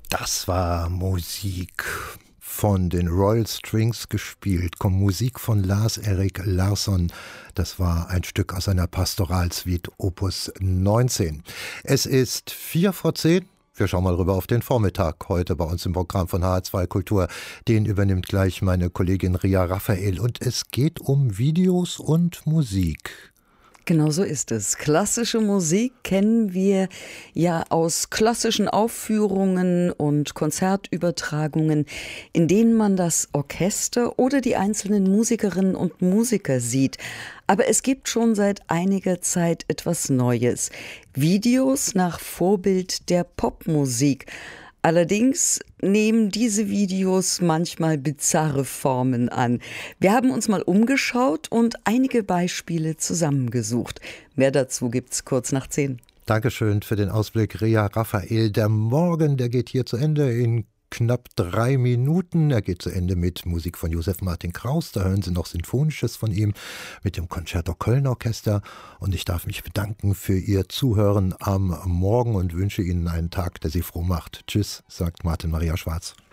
Das war Musik von den Royal Strings gespielt, Musik von Lars-Erik Larsson. Das war ein Stück aus einer Pastoralsuite Opus 19. Es ist 9:45. Wir schauen mal rüber auf den Vormittag heute bei uns im Programm von HR2 Kultur. Den übernimmt gleich meine Kollegin Ria Raphael und es geht um Videos und Musik. Genau so ist es. Klassische Musik kennen wir ja aus klassischen Aufführungen und Konzertübertragungen, in denen man das Orchester oder die einzelnen Musikerinnen und Musiker sieht. Aber es gibt schon seit einiger Zeit etwas Neues. Videos nach Vorbild der Popmusik. Allerdings nehmen diese Videos manchmal bizarre Formen an. Wir haben uns mal umgeschaut und einige Beispiele zusammengesucht. Mehr dazu gibt's kurz nach 10. Dankeschön für den Ausblick, Ria Raphael. Der Morgen, der geht hier zu Ende in knapp 3 Minuten. Er geht zu Ende mit Musik von Josef Martin Kraus. Da hören Sie noch Sinfonisches von ihm mit dem Concerto Köln Orchester. Und ich darf mich bedanken für Ihr Zuhören am Morgen und wünsche Ihnen einen Tag, der Sie froh macht. Tschüss, sagt Martin Maria Schwarz.